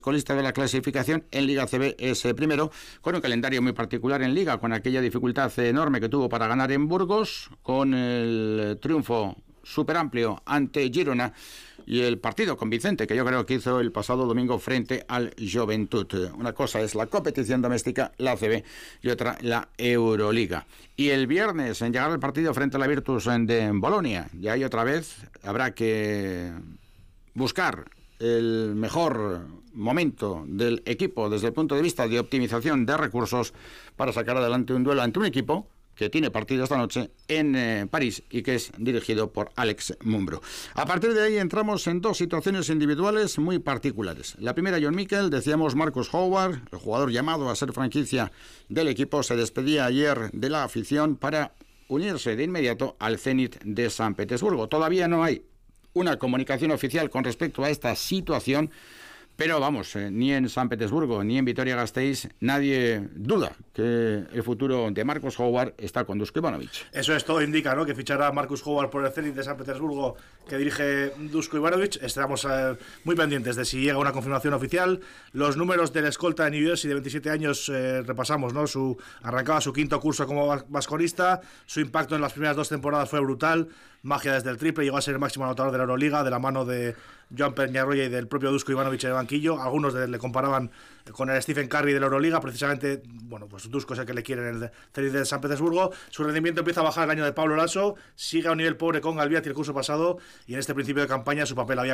colista de la clasificación. En Liga CB es primero, con un calendario muy particular en Liga, con aquella dificultad enorme que tuvo para ganar en Burgos, con el triunfo súper amplio ante Girona y el partido convincente que yo creo que hizo el pasado domingo frente al Joventut. Una cosa es la competición doméstica, la ACB, y otra la Euroliga. Y el viernes, en llegar al partido frente a la Virtus de Bolonia, y ahí otra vez habrá que buscar el mejor momento del equipo desde el punto de vista de optimización de recursos para sacar adelante un duelo ante un equipo que tiene partido esta noche en París y que es dirigido por Alex Mumbro. A partir de ahí entramos en dos situaciones individuales muy particulares. La primera, John Miquel, decíamos Marcus Howard, el jugador llamado a ser franquicia del equipo, se despedía ayer de la afición para unirse de inmediato al Zenit de San Petersburgo. Todavía no hay una comunicación oficial con respecto a esta situación, pero vamos, ni en San Petersburgo ni en Vitoria-Gasteiz nadie duda que el futuro de Marcus Howard está con Dusko Ivanovic. Eso es, todo indica, ¿no?, que fichará Marcus Howard por el Zenit de San Petersburgo que dirige Dusko Ivanovic. Estamos muy pendientes de si llega una confirmación oficial. Los números del escolta de New Jersey de 27 años, repasamos, ¿no? Arrancaba su quinto curso como vasconista, su impacto en las primeras 2 temporadas fue brutal, magia desde el triple, llegó a ser el máximo anotador de la Euroliga, de la mano de Joan Peñarroya y del propio Dusko Ivanovic en el banquillo. Algunos le comparaban con el Stephen Curry de la Euroliga, precisamente. Bueno, pues Dusko es el que le quiere en el Zenit de San Petersburgo. Su rendimiento empieza a bajar el año de Pablo Laso, sigue a un nivel pobre con Galviati el curso pasado, y en este principio de campaña su papel había